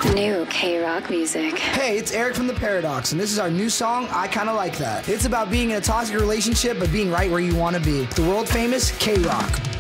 New K-Rock music. Hey, it's Eric from The Paradox, and this is our new song, I Kinda Like That. It's about being in a toxic relationship, but being right where you want to be. The world famous K-Rock.